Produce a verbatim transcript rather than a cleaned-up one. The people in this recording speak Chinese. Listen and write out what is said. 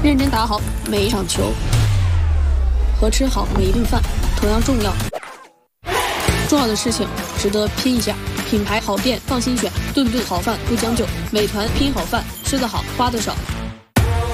认真打好每一场球，和吃好每一顿饭同样重要。重要的事情值得拼一下。品牌好店放心选，顿顿好饭不将就。美团拼好饭，吃得好，花得少。